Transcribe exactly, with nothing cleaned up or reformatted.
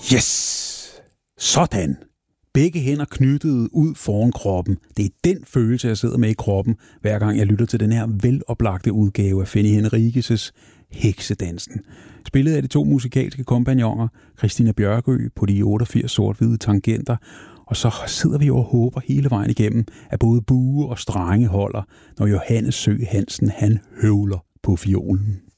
Yes! Sådan! Begge hænder knyttet ud foran kroppen. Det er den følelse, jeg sidder med i kroppen, hver gang jeg lytter til den her veloplagte udgave af Fanny Henriques' Heksedansen. Spillet af de to musikalske kompagnoner, Christina Bjørkø på de otteogfirs sort-hvide tangenter, og så sidder vi og håber hele vejen igennem, at både bue og strenge holder, når Johannes Søe Hansen han høvler på fiolen.